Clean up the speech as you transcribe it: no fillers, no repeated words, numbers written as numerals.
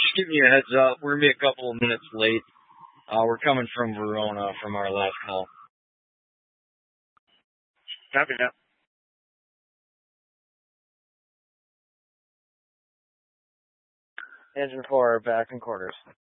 Just giving you a heads up. We're going to be a couple of minutes late. We're coming from Verona from our last call. Copy that. Engine 4, back in quarters.